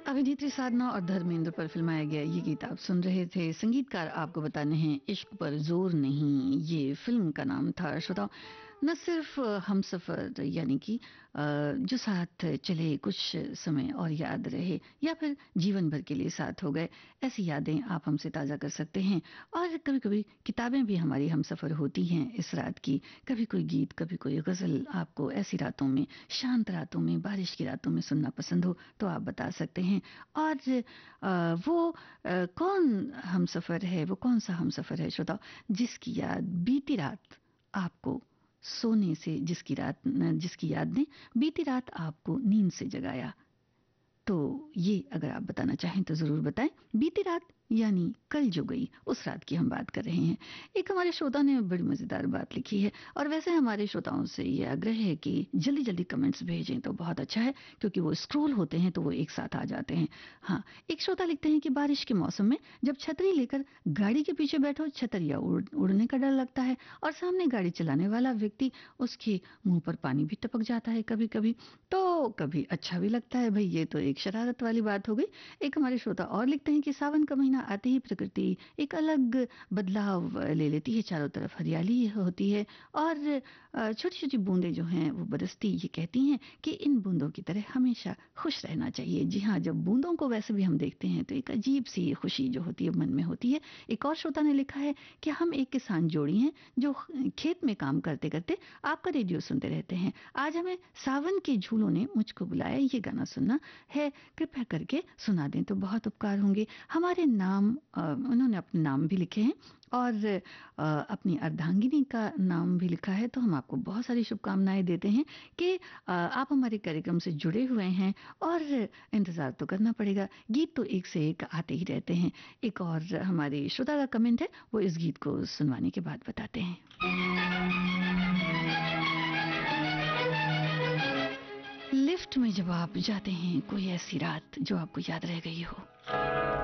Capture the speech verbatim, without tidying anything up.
अभिनेत्री साधना और धर्मेंद्र पर फिल्माया गया ये गीत आप सुन रहे थे। संगीतकार आपको बताने हैं इश्क पर जोर नहीं, ये फिल्म का नाम था। श्रोताओ, न सिर्फ हमसफर यानी कि अ, जो साथ चले कुछ समय और याद रहे या फिर जीवन भर के लिए साथ हो गए, ऐसी यादें आप हमसे ताज़ा कर सकते हैं। और कभी कभी किताबें भी हमारी हमसफर होती हैं इस रात की। कभी कोई गीत, कभी कोई गज़ल आपको ऐसी रातों में, शांत रातों में, बारिश की रातों में सुनना पसंद हो तो आप बता सकते हैं। और अ, वो अ, कौन हमसफर है, वो कौन सा हमसफर है श्रोताओ, जिसकी याद बीती रात आपको सोने से, जिसकी रात जिसकी याद ने बीती रात आपको नींद से जगाया। तो ये अगर आप बताना चाहें तो जरूर बताएं। बीती रात यानी कल जो गई, उस रात की हम बात कर रहे हैं। एक हमारे श्रोता ने बड़ी मजेदार बात लिखी है, और वैसे हमारे श्रोताओं से ये आग्रह है कि जल्दी जल्दी कमेंट्स भेजें तो बहुत अच्छा है, क्योंकि वो स्क्रॉल होते हैं तो वो एक साथ आ जाते हैं। हाँ, एक श्रोता लिखते हैं कि बारिश के मौसम में जब छतरी लेकर गाड़ी के पीछे बैठो, छतरिया उड़, उड़ने का डर लगता है, और सामने गाड़ी चलाने वाला व्यक्ति, उसके मुंह पर पानी भी टपक जाता है कभी कभी, तो कभी अच्छा भी लगता है। भाई ये तो एक शरारत वाली बात हो गई। एक हमारे श्रोता और लिखते हैं कि सावन का महीना आते ही प्रकृति एक अलग बदलाव ले लेती है, चारों तरफ हरियाली होती है, और छोटी छोटी बूंदें जो हैं वो बरसती ये कहती हैं कि इन बूंदों की तरह हमेशा खुश रहना चाहिए। जी हाँ, जब बूंदों को वैसे भी हम देखते हैं तो एक अजीब सी खुशी जो होती है मन में होती है। एक और श्रोता ने लिखा है कि हम एक किसान जोड़ी हैं जो खेत में काम करते करते आपका रेडियो सुनते रहते हैं। आज हमें सावन के झूलों ने मुझको बुलाया, ये गाना सुनना है, कृपया करके सुना दें तो बहुत उपकार होंगे। हमारे नाम, उन्होंने अपने नाम भी लिखे हैं और अपनी अर्धांगिनी का नाम भी लिखा है, तो हम आपको बहुत सारी शुभकामनाएं देते हैं कि आप हमारे कार्यक्रम से जुड़े हुए हैं, और इंतजार तो करना पड़ेगा, गीत तो एक से एक आते ही रहते हैं। एक और हमारे श्रोता का कमेंट है, वो इस गीत को सुनवाने के बाद बताते हैं। लिफ्ट में जब आप जाते हैं, कोई ऐसी रात जो आपको याद रह गई हो।